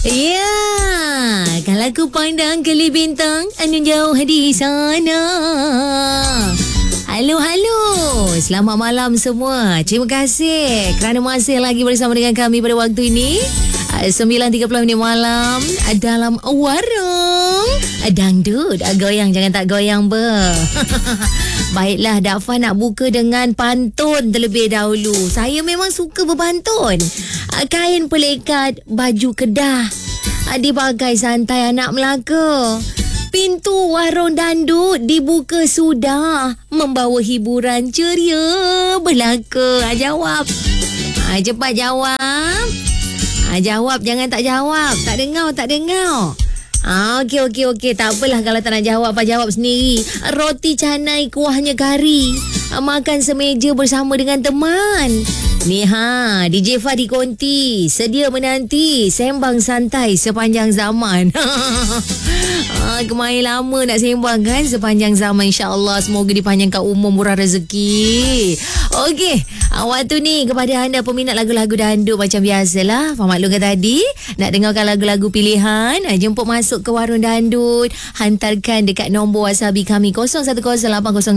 Ya, kalau aku pandang ke bintang anu jauh di sana. Halo. Selamat malam semua. Terima kasih kerana masih lagi bersama dengan kami pada waktu ini. 9.30 malam dalam warung dangdut. Goyang jangan tak goyang Baiklah, Dafa nak buka dengan pantun terlebih dahulu. Saya memang suka berpantun. Kain pelekat, baju kedah, dipakai santai anak Melaka. Pintu warung dandut dibuka sudah, membawa hiburan ceria belaka. Jawab. Cepat jawab. Jawab, jangan tak jawab. Tak dengar. Okey. Tak apalah kalau tak nak jawab, apa jawab sendiri. Roti canai kuahnya kari. Makan semeja bersama dengan teman. Ni DJ Fadi Konti sedia menanti sembang santai sepanjang zaman. Kemarin lama nak sembang kan, sepanjang zaman, insya-Allah semoga dipanjangkan umur, murah rezeki. Okey, waktu ni kepada anda peminat lagu-lagu dandut macam biasalah. Faham maklumkan tadi nak dengarkan lagu-lagu pilihan, jemput masuk ke warung dandut, hantarkan dekat nombor WhatsApp kami 010806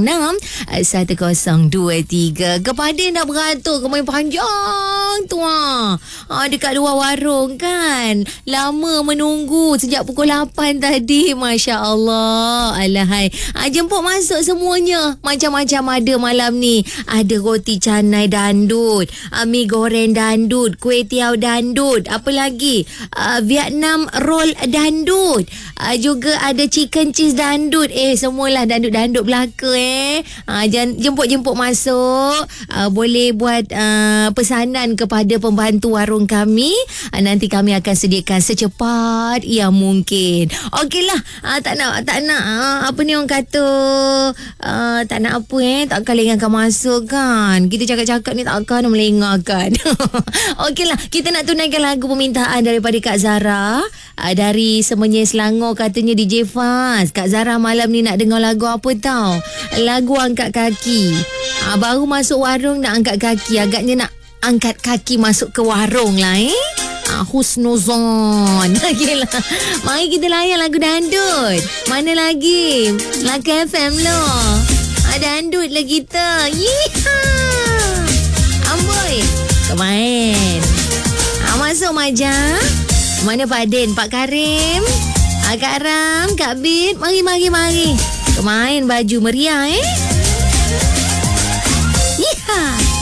1023. Kepada yang nak beratur kemarin panjang tu dekat luar warung kan, lama menunggu sejak pukul 8 tadi. Masya Allah. Alahai, jemput masuk semuanya. Macam-macam ada malam ni. Ada roti canai dandut, mi goreng dandut, kuih tiaw dandut, apa lagi, Vietnam roll dandut, juga ada chicken cheese dandut. Semualah dandut-dandut belaka. Jemput masuk. Boleh buat pesanan kepada pembantu warung kami. Nanti kami akan sediakan secepat yang mungkin. Okeylah, tak nak apa ni orang kata, tak nak apa takkan lengankan masuk kan. Kita cakap-cakap ni takkan melengahkan. Okeylah, kita nak tunaikan lagu permintaan daripada Kak Zara dari Semenyih Selangor. Katanya DJ Faz, Kak Zara malam ni nak dengar lagu apa tau? Lagu Angkat Kaki. Baru masuk warung nak angkat kaki. Agaknya nak angkat kaki masuk ke warung lah husnuzon. Okeylah, mari kita layan lagu dandut. Mana lagi? Melaka FM loh. Dandut lah kita. Yeehaw. Amboi, kemain. Masuk Maja. Mana Pak Din, Pak Karim, Kak Ram, Kak Bit. Mari. Kemain baju meriah Yeehaw.